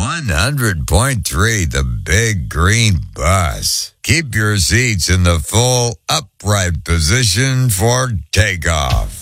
100.3, the Big Green Bus. Keep your seats in the full upright position for takeoff.